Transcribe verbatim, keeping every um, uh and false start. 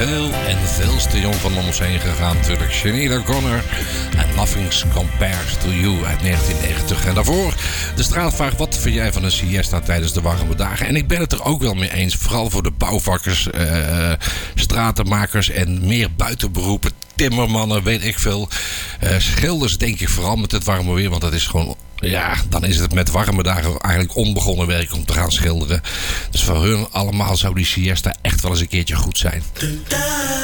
veel en veel te jong van ons heen gegaan. Natuurlijk Sinéad O'Connor en Nothing's Compared to You uit negentien negentig. En daarvoor de straatvraag: wat vind jij van een siesta tijdens de warme dagen? En ik ben het er ook wel mee eens. Vooral voor de bouwvakkers, uh, stratenmakers en meer buitenberoepen. Timmermannen, weet ik veel. Uh, schilders denk ik vooral met het warme weer. Want dat is gewoon... Ja, dan is het met warme dagen eigenlijk onbegonnen werk om te gaan schilderen. Dus voor hun allemaal zou die siesta echt wel eens een keertje goed zijn.